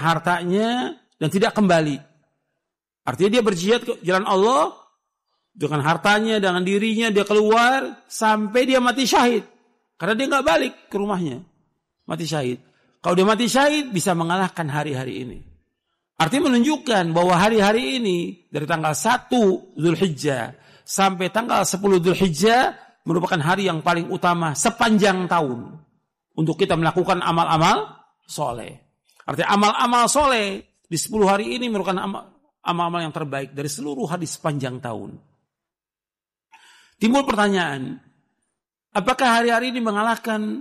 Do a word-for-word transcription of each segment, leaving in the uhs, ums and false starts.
hartanya dan tidak kembali. Artinya dia berjihad ke jalan Allah dengan hartanya, dengan dirinya, dia keluar sampai dia mati syahid. Karena dia nggak balik ke rumahnya, mati syahid. Kalau dia mati syahid bisa mengalahkan hari-hari ini. Artinya menunjukkan bahwa hari-hari ini dari tanggal satu Dzulhijjah sampai tanggal sepuluh Dzulhijjah merupakan hari yang paling utama sepanjang tahun untuk kita melakukan amal-amal soleh. Artinya amal-amal soleh di sepuluh hari ini merupakan amal-amal yang terbaik dari seluruh hari sepanjang tahun. Timbul pertanyaan, apakah hari-hari ini mengalahkan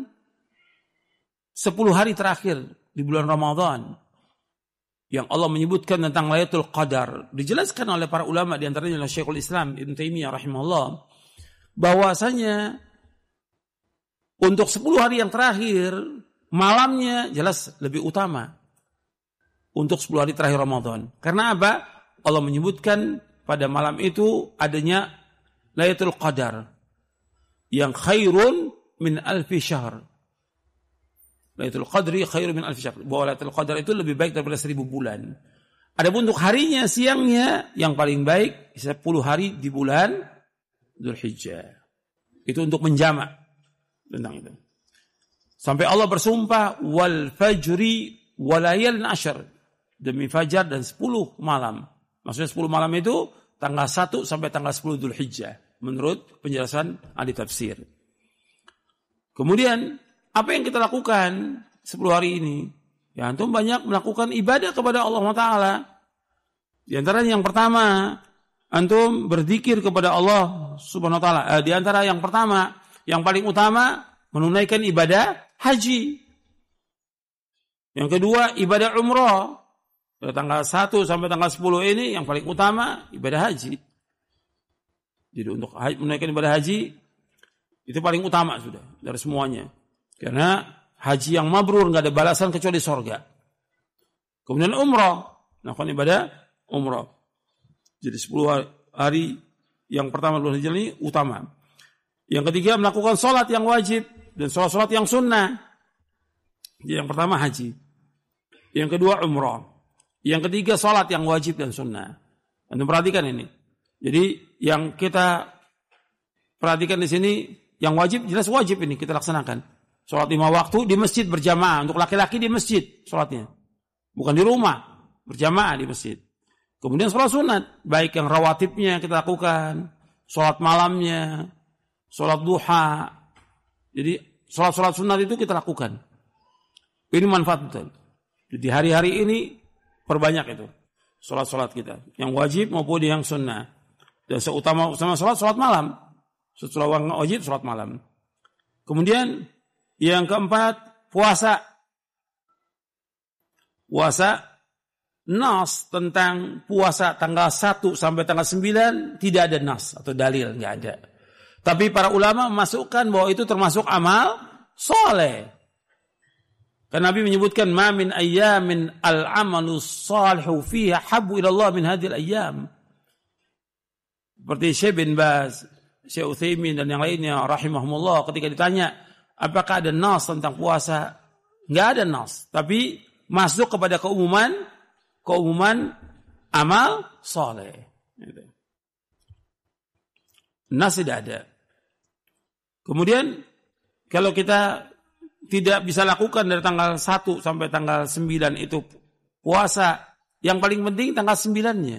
sepuluh hari terakhir di bulan Ramadan yang Allah menyebutkan tentang Lailatul Qadar? Dijelaskan oleh para ulama, di antaranya oleh Syekhul Islam Ibnu Taimiyah rahimahullah, bahwasanya untuk sepuluh hari yang terakhir malamnya jelas lebih utama untuk sepuluh hari terakhir Ramadan. Karena apa? Allah menyebutkan pada malam itu adanya Lailatul Qadar yang khairun min alfi syahr. Lailatul Qadri khairun min alfi syahr. Bahwa Lailatul Qadar itu lebih baik daripada seribu bulan. Adapun untuk harinya, siangnya yang paling baik sepuluh hari di bulan Dzulhijjah. Itu untuk menjamak tentang itu. Sampai Allah bersumpah wal fajri walayalin asyr, demi fajar dan sepuluh malam. Maksudnya sepuluh malam itu tanggal satu sampai tanggal sepuluh Dzulhijjah menurut penjelasan ahli tafsir. Kemudian apa yang kita lakukan sepuluh hari ini? Ya, antum banyak melakukan ibadah kepada Allah Taala. Di antaranya yang pertama, antum berzikir kepada Allah Subhanahu wa taala. Eh, di antara yang pertama, yang paling utama menunaikan ibadah haji. Yang kedua, ibadah umrah. Dari tanggal satu sampai tanggal sepuluh ini yang paling utama ibadah haji. Jadi untuk haji, menunaikan ibadah haji itu paling utama sudah dari semuanya. Karena haji yang mabrur enggak ada balasan kecuali surga. Kemudian umrah, melakukan ibadah umrah. Jadi sepuluh hari yang pertama bulan Dzulhijjah ini utama. Yang ketiga melakukan sholat yang wajib dan sholat-sholat yang sunnah. Jadi yang pertama haji. Yang kedua umrah. Yang ketiga sholat yang wajib dan sunnah. Anda perhatikan ini. Jadi yang kita perhatikan di sini, yang wajib jelas wajib ini kita laksanakan. Sholat lima waktu di masjid berjamaah. Untuk laki-laki di masjid sholatnya. Bukan di rumah. Berjamaah di masjid. Kemudian sholat sunat. Baik yang rawatibnya kita lakukan. Sholat malamnya. Sholat duha. Jadi sholat-sholat sunat itu kita lakukan. Ini manfaat betul. Jadi hari-hari ini perbanyak itu. Sholat-sholat kita. Yang wajib maupun yang sunnah. Dan seutama sama sholat, sholat malam. Setelah wajib, sholat malam. Kemudian yang keempat, puasa. Puasa, nas tentang puasa tanggal satu sampai tanggal sembilan, tidak ada nas atau dalil, enggak ada. Tapi para ulama memasukkan bahwa itu termasuk amal soleh. Karena Nabi menyebutkan, ma min ayyamin al-amalu salihu fiha habbu ila Allah min hadhil ayyam. Seperti Syekh bin Baz, Syekh Utsaimin dan yang lainnya rahimahumullah ketika ditanya, apakah ada nas tentang puasa? Enggak ada nas, tapi masuk kepada keumuman keumuman amal soleh. Nas tidak ada. Kemudian kalau kita tidak bisa lakukan dari tanggal satu sampai tanggal sembilan itu puasa, yang paling penting tanggal sembilan-nya.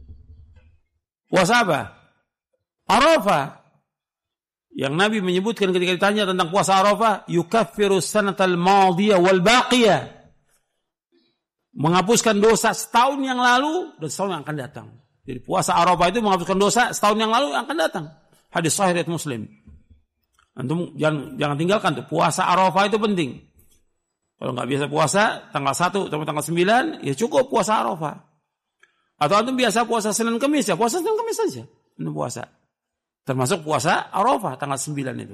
Puasa apa? Arafah. Yang Nabi menyebutkan ketika ditanya tentang puasa Arafah, yukaffiru sanatal madiyah wal baqiyah. Menghapuskan dosa setahun yang lalu dan setahun yang akan datang. Jadi puasa Arafah itu menghapuskan dosa setahun yang lalu yang akan datang. Hadis sahih riwayat Muslim. Antum jangan jangan tinggalkan tuh. Puasa Arafah itu penting. Kalau enggak biasa puasa tanggal satu sampai tanggal sembilan, ya cukup puasa Arafah. Atau antum biasa puasa Senin Kamis, ya puasa Senin Kamis saja. Antum puasa. Termasuk puasa Arafah tanggal sembilan itu.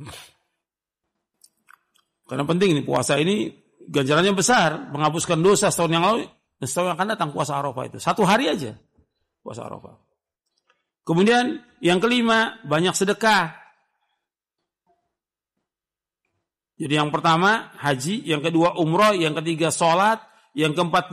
Karena penting ini puasa ini ganjarannya besar, menghapuskan dosa setahun yang lalu dan setahun yang akan datang puasa Arafah itu. Satu hari aja puasa Arafah. Kemudian yang kelima, banyak sedekah. Jadi yang pertama haji, yang kedua umrah, yang ketiga sholat, yang keempat